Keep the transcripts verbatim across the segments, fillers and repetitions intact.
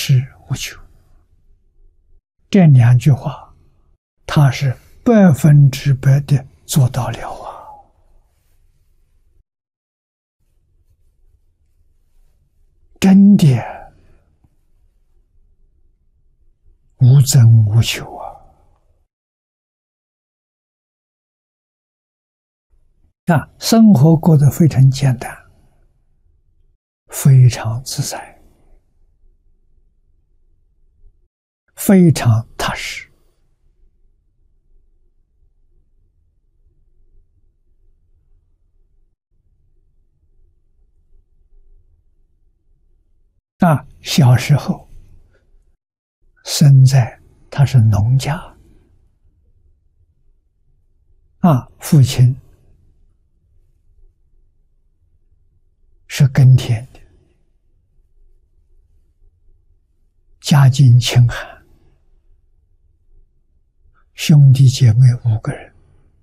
实无求。这两句话，他是百分之百的做到了啊！真的无增无求啊！啊，生活过得非常简单，非常自在，非常踏实。啊，小时候生在他是农家，啊，父亲是耕田的，家境清寒，兄弟姐妹五个人，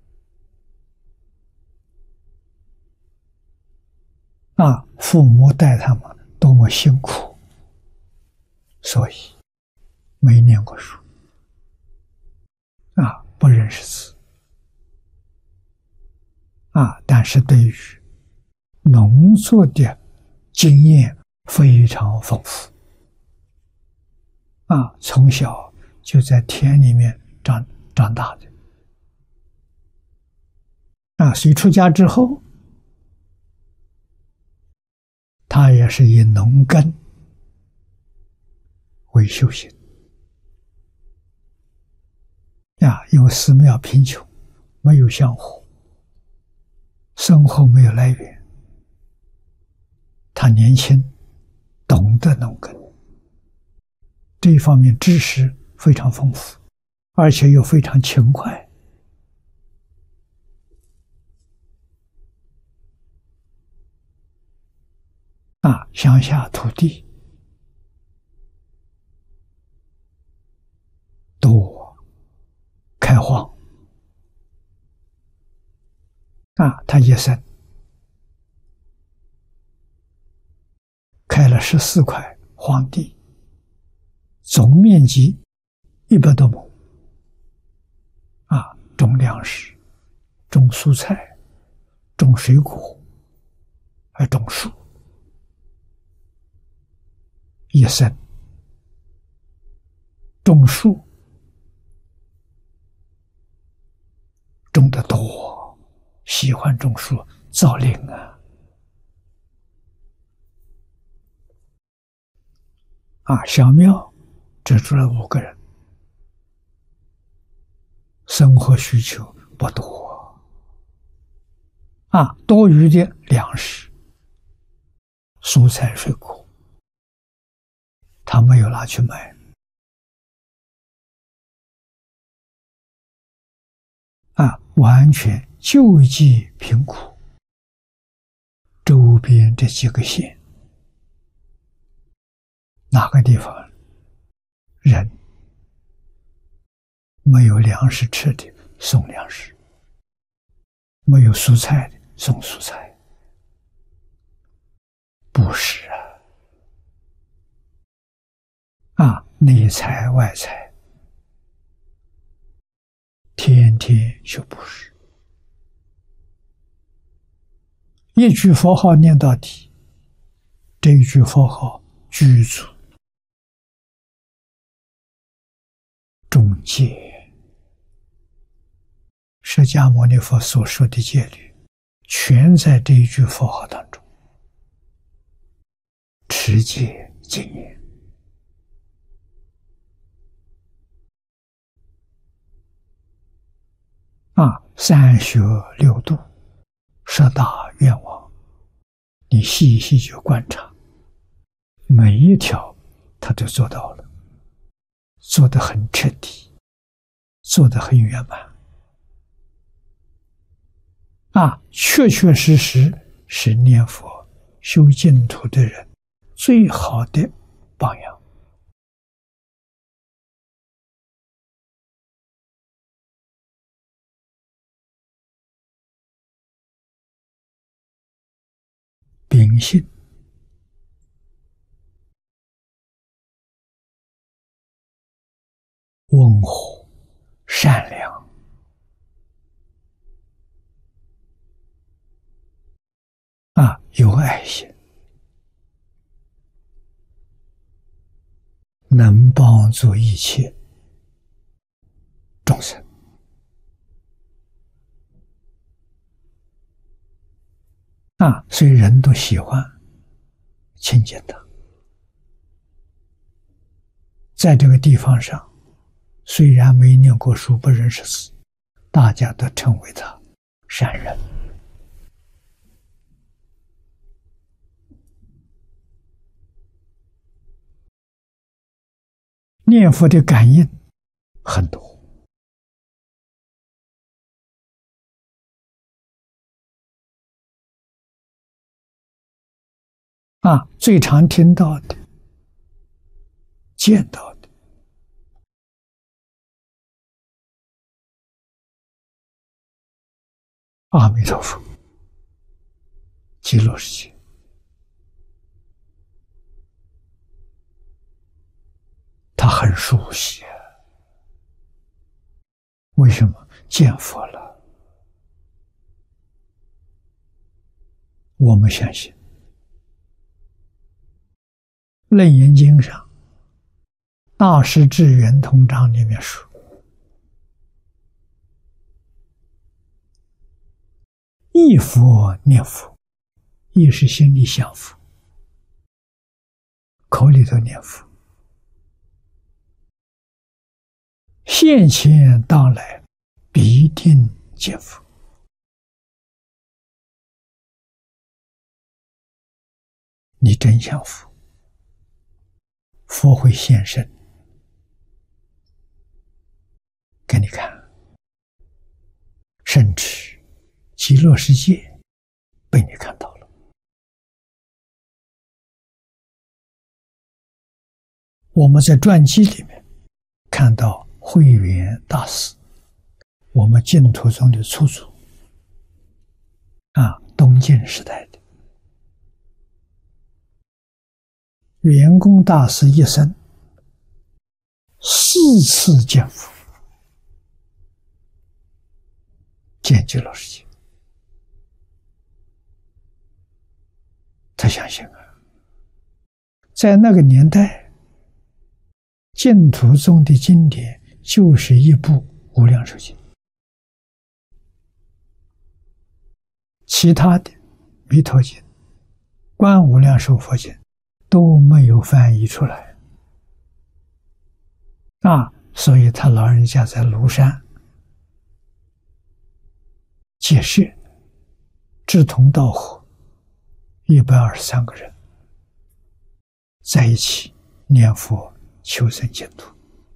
啊，父母带他们多么辛苦，所以没念过书，啊，不认识字，啊，但是对于农作的经验非常丰富，啊，从小就在田里面长长大的，啊，所以出家之后，他也是以农耕为修行，啊，因为寺庙贫穷，没有香火，生活没有来源，他年轻，懂得农耕，这一方面知识非常丰富，而且又非常勤快。啊，乡下土地多开荒，啊，他一生开了十四块荒地，总面积一百多亩，啊，种粮食，种蔬菜，种水果，还种树，一生种树种得多，喜欢种树，造林啊！啊，小庙只住了五个人，生活需求不多，啊，多余的粮食、蔬菜、水果，他没有拿去卖，啊，完全救济贫苦周边这几个县。哪个地方人没有粮食吃的，送粮食；没有蔬菜的，送蔬菜。不是啊！啊，内财外财，天天就不是。一句佛号念到底，这一句佛号具足众戒，释迦牟尼佛所说的戒律，全在这一句佛号当中。持戒精严，啊，三学六度，十大愿望，你细细去观察，每一条他都做到了，做得很彻底，做得很圆满，啊，确确实实是念佛修净土的人最好的榜样。秉性温和、善良，啊，有爱心，能帮助一切众生。啊，所以人都喜欢亲近他。在这个地方上，虽然没念过书，不认识字，大家都称为他善人。念佛的感应很多。啊，最常听到的、见到的，阿弥陀佛、极乐世界，他很熟悉。为什么？见佛了，我们相信。楞严经上大师智圆通章里面说，忆佛念佛，忆是心里想佛，口里头念佛，现前当来必定见佛。你真想佛，佛会现身给你看，甚至极乐世界被你看到了。我们在传记里面看到慧远大师，我们净土宗的初祖啊，东晋时代的圆公大师一生四次见佛，见极乐世界。他相信啊，在那个年代，净土宗的经典就是一部《无量寿经》，其他的《弥陀经》、《观无量寿佛经》都没有翻译出来。啊，所以他老人家在庐山解释，志同道合，一百二十三个人在一起念佛求生净土，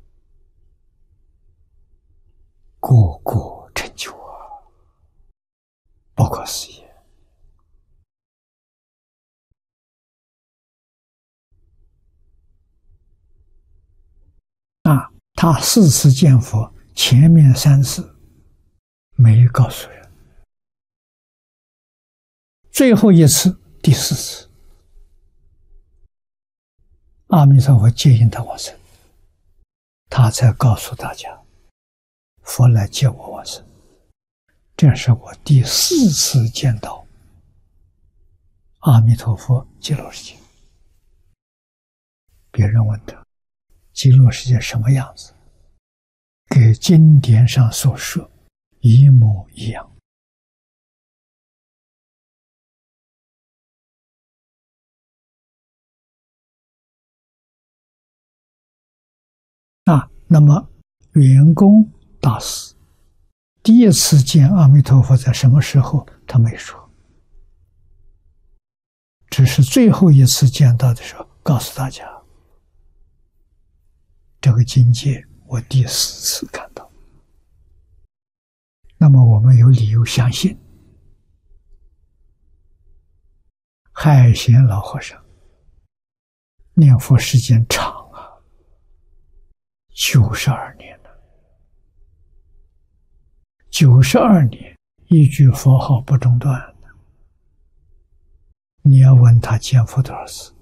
个个成就啊，不可思议。啊，他四次见佛，前面三次没告诉人，最后一次，第四次，阿弥陀佛接引他往生，他才告诉大家，佛来接我往生。这是我第四次见到阿弥陀佛极乐世界。别人问他，极乐世界什么样子？跟经典上所说一模一样。啊，那么圆公大师第一次见阿弥陀佛在什么时候？他没说，只是最后一次见到的时候告诉大家，这个境界我第四次看到。那么我们有理由相信，海贤老和尚念佛时间长啊，九十二年了。九十二年，一句佛号不中断。你要问他见佛多少次？